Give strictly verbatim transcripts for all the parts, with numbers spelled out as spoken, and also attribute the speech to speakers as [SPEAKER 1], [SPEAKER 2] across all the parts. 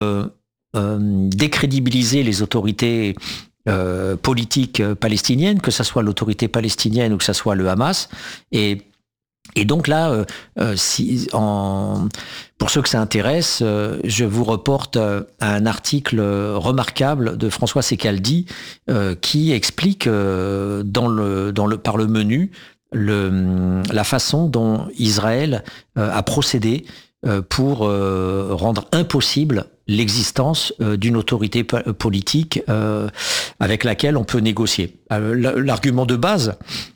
[SPEAKER 1] euh, euh, décrédibiliser les autorités euh, politiques palestiniennes, que ce soit l'autorité palestinienne ou que ce soit le Hamas. Et Et donc là, euh, euh, si, en, pour ceux que ça intéresse, euh, je vous reporte euh, à un article remarquable de François Secaldi euh, qui explique euh, dans le, dans le, par le menu le, la façon dont Israël euh, a procédé euh, pour euh, rendre impossible l'existence euh, d'une autorité politique euh, avec laquelle on peut négocier. Euh, l'argument de base,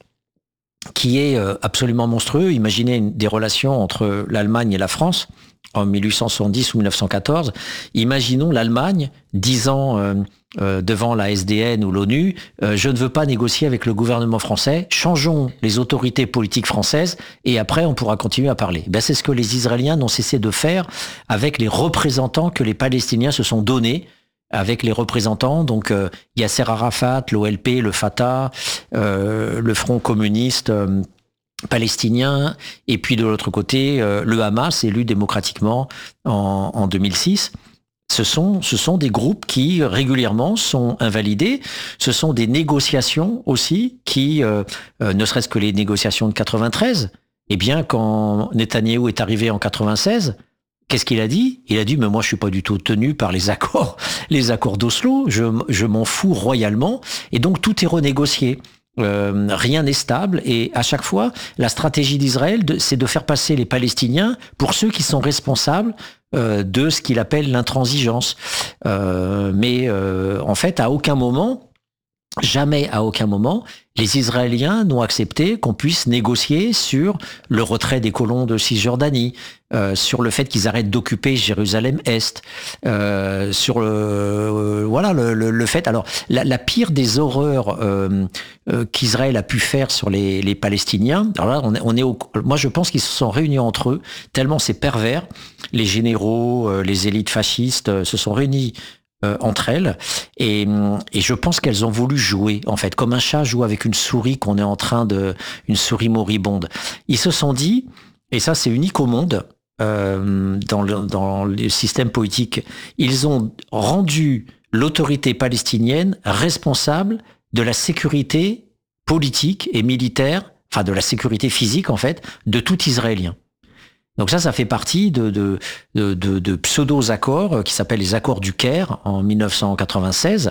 [SPEAKER 1] qui est absolument monstrueux. Imaginez des relations entre l'Allemagne et la France en mille huit cent soixante-dix ou mille neuf cent quatorze. Imaginons l'Allemagne disant euh, euh, devant la S D N ou l'ONU euh, « Je ne veux pas négocier avec le gouvernement français, changeons les autorités politiques françaises et après on pourra continuer à parler ». Ben, c'est ce que les Israéliens n'ont cessé de faire avec les représentants que les Palestiniens se sont donnés, avec les représentants, donc euh, Yasser Arafat, l'O L P, le Fatah, euh, le Front communiste euh, palestinien, et puis de l'autre côté, euh, le Hamas, élu démocratiquement en, en deux mille six. Ce sont, ce sont des groupes qui régulièrement sont invalidés. Ce sont des négociations aussi qui, euh, euh, ne serait-ce que les négociations de quatre-vingt-treize, eh bien, quand Netanyahou est arrivé en quatre-vingt-seize, qu'est-ce qu'il a dit? Il a dit, mais moi je suis pas du tout tenu par les accords, les accords d'Oslo, je, je m'en fous royalement, et donc tout est renégocié. Euh, rien n'est stable, et à chaque fois, la stratégie d'Israël, c'est de faire passer les Palestiniens pour ceux qui sont responsables euh, de ce qu'il appelle l'intransigeance. Euh, mais euh, en fait, à aucun moment, jamais à aucun moment, les Israéliens n'ont accepté qu'on puisse négocier sur le retrait des colons de Cisjordanie, euh, sur le fait qu'ils arrêtent d'occuper Jérusalem-Est, euh, sur le euh, voilà le, le, le fait. Alors la, la pire des horreurs euh, euh, qu'Israël a pu faire sur les, les Palestiniens. Alors là, on est, on est au, moi je pense qu'ils se sont réunis entre eux tellement c'est pervers. Les généraux, euh, les élites fascistes euh, se sont réunis Euh, entre elles, et, et je pense qu'elles ont voulu jouer, en fait, comme un chat joue avec une souris qu'on est en train de, une souris moribonde. Ils se sont dit, et ça c'est unique au monde, euh, dans, le, dans le système politique, ils ont rendu l'autorité palestinienne responsable de la sécurité politique et militaire, enfin de la sécurité physique en fait, de tout Israélien. Donc ça, ça fait partie de, de, de, de, de pseudo-accords qui s'appellent les accords du Caire en mille neuf cent quatre-vingt-seize.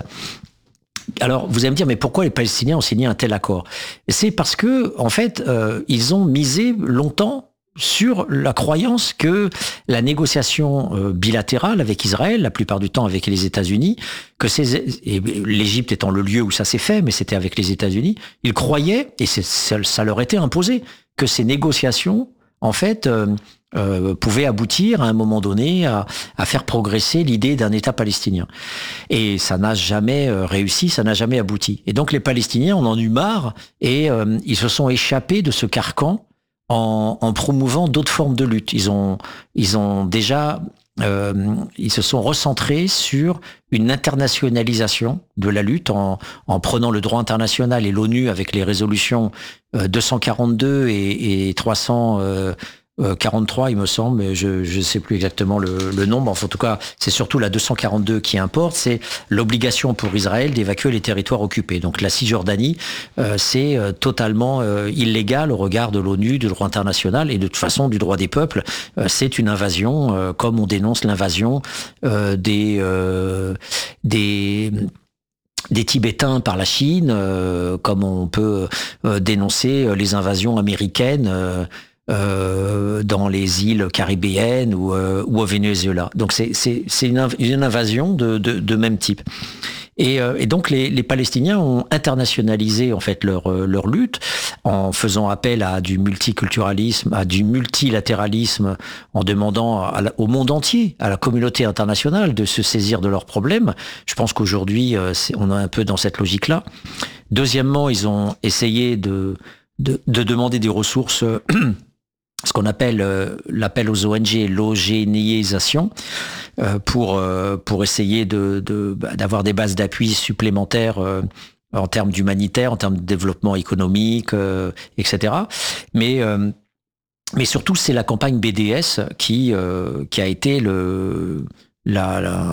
[SPEAKER 1] Alors, vous allez me dire, mais pourquoi les Palestiniens ont signé un tel accord? C'est parce que, en fait, euh, ils ont misé longtemps sur la croyance que la négociation euh, bilatérale avec Israël, la plupart du temps avec les États-Unis, que ces, et l'Égypte étant le lieu où ça s'est fait, mais c'était avec les États-Unis, ils croyaient, et c'est, ça, ça leur était imposé, que ces négociations en fait, euh, euh, pouvait aboutir à un moment donné à, à faire progresser l'idée d'un État palestinien. Et ça n'a jamais euh, réussi, ça n'a jamais abouti. Et donc les Palestiniens en ont eu marre et euh, ils se sont échappés de ce carcan en, en promouvant d'autres formes de lutte. Ils ont, ils ont déjà... Euh, ils se sont recentrés sur une internationalisation de la lutte en, en prenant le droit international et l'ONU avec les résolutions euh, deux cent quarante-deux et, et trois cent quarante-trois, il me semble, je ne sais plus exactement le, le nombre. Enfin, en tout cas, c'est surtout la deux cent quarante-deux qui importe, c'est l'obligation pour Israël d'évacuer les territoires occupés. Donc la Cisjordanie, euh, c'est euh, totalement euh, illégal au regard de l'ONU, du droit international et de toute façon du droit des peuples. Euh, c'est une invasion, euh, comme on dénonce l'invasion euh, des... Euh, des des Tibétains par la Chine, euh, comme on peut euh, dénoncer les invasions américaines euh, Euh, dans les îles caribéennes ou, euh, ou au Venezuela. Donc c'est, c'est, c'est une, inv- une invasion de, de, de même type. Et, euh, et donc les, les Palestiniens ont internationalisé en fait leur, leur lutte en faisant appel à du multiculturalisme, à du multilatéralisme, en demandant à la, au monde entier, à la communauté internationale de se saisir de leurs problèmes. Je pense qu'aujourd'hui, euh, c'est, on est un peu dans cette logique-là. Deuxièmement, ils ont essayé de, de, de demander des ressources euh, ce qu'on appelle euh, l'appel aux O N G, l'eugénisation, euh, pour euh, pour essayer de, de d'avoir des bases d'appui supplémentaires euh, en termes d'humanitaire, en termes de développement économique, euh, et cetera. Mais euh, mais surtout, c'est la campagne B D S qui euh, qui a été le la, la,